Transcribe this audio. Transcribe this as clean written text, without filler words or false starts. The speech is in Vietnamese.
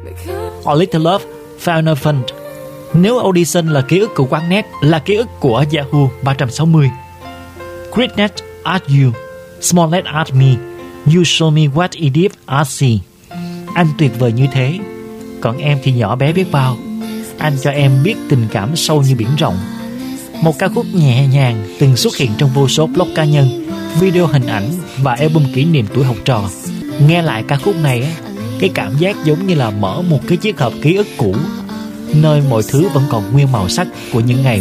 A Little Love Found a Fund. Nếu Audition là ký ức của quán net, là ký ức của Yahoo 360. Greatnet Art You, Smallnet Art Me, You Show Me What Edith Art See. Anh tuyệt vời như thế, còn em thì nhỏ bé biết bao. Anh cho em biết tình cảm sâu như biển rộng. Một ca khúc nhẹ nhàng từng xuất hiện trong vô số blog cá nhân, video hình ảnh và album kỷ niệm tuổi học trò. Nghe lại ca khúc này, cái cảm giác giống như là mở một cái chiếc hộp ký ức cũ, nơi mọi thứ vẫn còn nguyên màu sắc của những ngày